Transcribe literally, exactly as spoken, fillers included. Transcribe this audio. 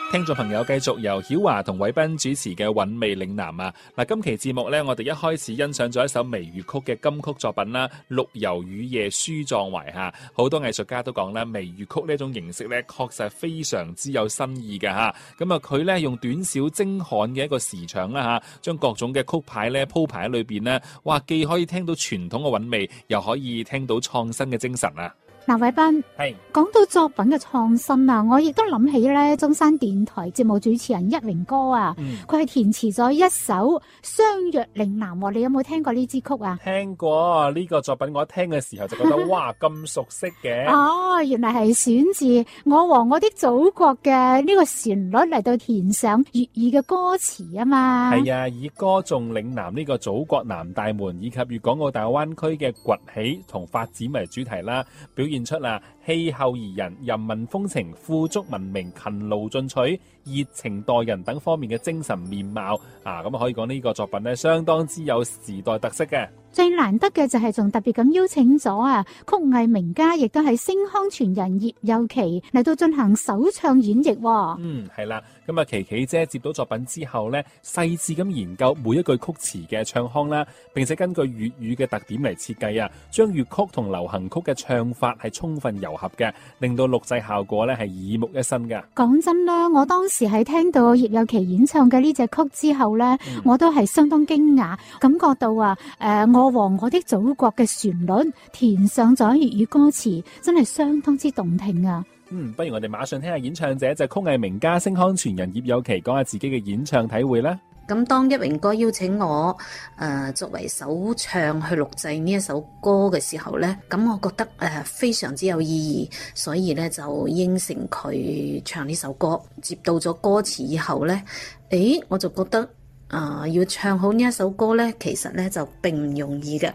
聽眾朋友，繼續由曉華同偉斌主持嘅韻味嶺南啊！嗱，今期節目呢，我哋一開始欣賞咗一首微粵曲嘅金曲作品啦，《陸游雨夜書壯懷》吓，好多藝術家都講啦，微粵曲呢種形式呢，確實係非常之有新意嘅吓。咁啊，佢呢用短小精悍嘅一個時長啦吓，將各種嘅曲牌呢鋪排喺裏邊呢，哇，既可以聽到傳統嘅韻味，又可以聽到創新嘅精神啊！ 嗱，偉斌， 係講到作品嘅創新啊，我亦都諗起咧，中山電台節目主持人一榮哥啊，佢係、嗯、填詞咗一首《相約嶺南》，你有冇聽過呢支曲啊？ 聽過呢、這個作品，我一聽嘅時候就覺得哇，咁熟悉嘅。 哦，原來係選自《我和我的祖國》嘅呢個旋律嚟到填上粵語嘅歌詞啊嘛。 係啊，以歌頌嶺南呢個祖國南大門以及粵港澳大灣區嘅崛起同發展為主題啦，表現出啦氣候宜人、人民風情、富足文明、勤勞進取、熱情待人等方面嘅精神面貌啊，咁可以講呢個作品咧相當之有時代特色嘅。 最難得嘅就係仲特別咁邀請咗啊曲藝名家，亦都係星腔傳人葉幼琪嚟到進行首唱演繹，哦。嗯， 係啦，咁啊琪琪姐接到作品之後咧，細緻咁研究每一句曲詞嘅唱腔啦，並且根據粵語嘅特點嚟設計啊，將粵曲同流行曲嘅唱法係充分糅合嘅，令到錄製效果咧係耳目一新噶。 講真啦，我當時喺聽到葉幼琪演唱嘅呢隻曲之後咧，嗯、我都係相當驚訝，感覺到啊，誒、呃，我和我的祖國嘅旋律填上咗粵語歌詞，真係相當之動聽啊！ 嗯，不如我哋馬上聽下演唱者就係曲藝名家、星腔傳人葉幼琪講下自己嘅演唱體會啦。 咁當一榮哥邀請我誒、呃、作為首唱去錄製呢一首歌嘅時候呢，咁我覺得誒、呃、非常之有意義，所以呢就應承佢唱呢首歌。接到咗歌詞以後呢，誒我就覺得啊、呃，要唱好呢一首歌呢，其實呢就並唔容易嘅。